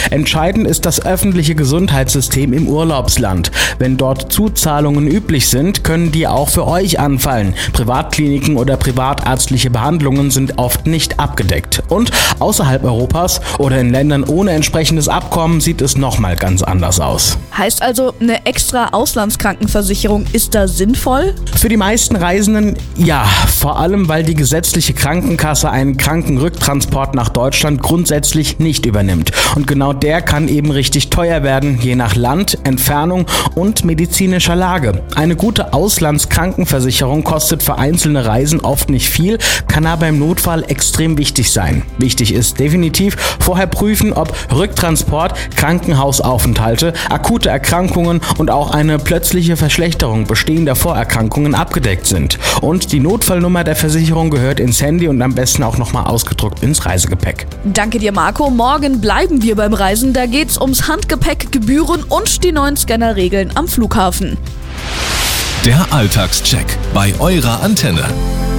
Entscheidend ist das öffentliche Gesundheitssystem im Urlaubsland. Wenn dort Zuzahlungen üblich sind, können die auch für euch anfallen. Privatkliniken oder privatärztliche Behandlungen sind oft nicht abgedeckt. Und außerhalb Europas oder in Ländern ohne entsprechendes Abkommen sieht es nochmal ganz anders aus. Heißt also, eine extra Auslandskrankenversicherung ist da sinnvoll? Für die meisten Reisenden ja, vor allem weil die gesetzliche Krankenkasse einen Krankenrücktransport nach Deutschland grundsätzlich nicht übernimmt. Und genau der kann eben richtig teuer werden, je nach Land, Entfernung und medizinischer Lage. Eine gute Auslandskrankenversicherung kostet für einzelne Reisen oft nicht viel, kann aber im Notfall extrem wichtig sein. Wichtig ist definitiv vorher prüfen, ob Rücktransport, Krankenhausaufenthalte, akute Erkrankungen und auch eine plötzliche Verschlechterung bestehender Vorerkrankungen abgedeckt sind. Und die Notfallnummer der Versicherung gehört ins Handy und am besten auch nochmal ausgedruckt ins Reisegepäck. Danke dir, Marco. Morgen bleiben wir beim Reisen. Da geht's ums Handgepäck, Gebühren und die neuen Scannerregeln am Flughafen. Der Alltagscheck bei eurer Antenne.